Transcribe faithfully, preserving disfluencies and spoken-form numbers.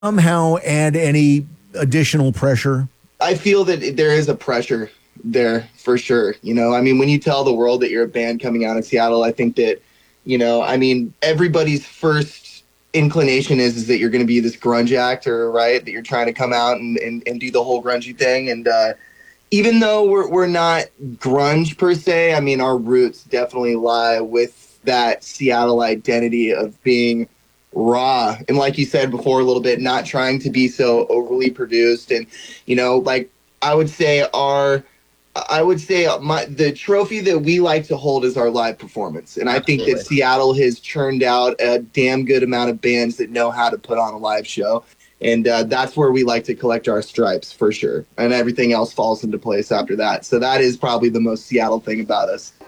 somehow add any additional pressure? I feel that there is a pressure there for sure. You know, I mean, when you tell the world that you're a band coming out of Seattle, I think that, you know, I mean, everybody's first inclination is, is that you're going to be this grunge actor, right? That you're trying to come out and, and, and do the whole grungy thing. And uh, even though we're, we're not grunge per se, I mean, our roots definitely lie with that Seattle identity of being raw. And like you said before a little bit, not trying to be so overly produced. And, you know, like I would say our, I would say my, the trophy that we like to hold is our live performance. And I think that Absolutely. Seattle has churned out a damn good amount of bands that know how to put on a live show. And uh, that's where we like to collect our stripes for sure. And everything else falls into place after that. So that is probably the most Seattle thing about us.